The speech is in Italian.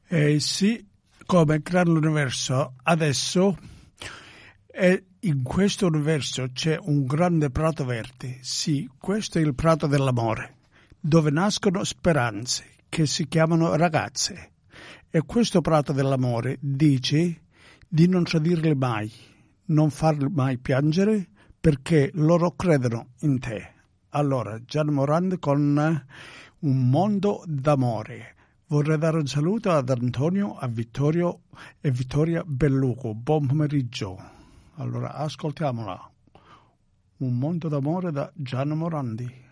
Sì, come creare l'universo adesso, e in questo universo c'è un grande prato verde. Sì, questo è il prato dell'amore, dove nascono speranze che si chiamano ragazze. E questo prato dell'amore dice di non tradirle mai, non farle mai piangere, perché loro credono in te. Allora, Gianni Morandi con Un mondo d'amore. Vorrei dare un saluto ad Antonio, a Vittorio e Vittoria Belluco. Buon pomeriggio. Allora, ascoltiamola. Un mondo d'amore da Gianni Morandi.